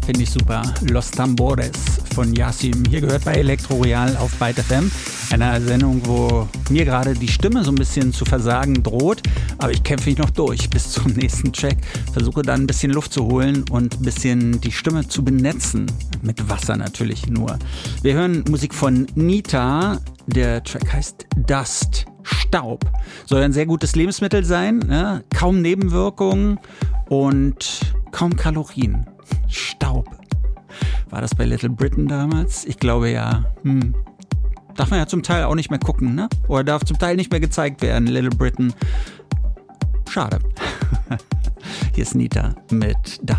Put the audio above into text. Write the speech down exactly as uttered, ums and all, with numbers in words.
finde ich super. Los Tambores von Yasim. Hier gehört bei Elektro Real auf Byte F M. Einer Sendung, wo mir gerade die Stimme so ein bisschen zu versagen droht. Aber ich kämpfe mich noch durch bis zum nächsten Track. Versuche dann ein bisschen Luft zu holen und ein bisschen die Stimme zu benetzen. Mit Wasser natürlich nur. Wir hören Musik von Nita. Der Track heißt Dust. Staub. Soll ein sehr gutes Lebensmittel sein. Ne? Kaum Nebenwirkungen und kaum Kalorien. Staub. War das bei Little Britain damals? Ich glaube ja. Hm. Darf man ja zum Teil auch nicht mehr gucken, ne? Oder darf zum Teil nicht mehr gezeigt werden, Little Britain. Schade. Hier ist Nita mit Das.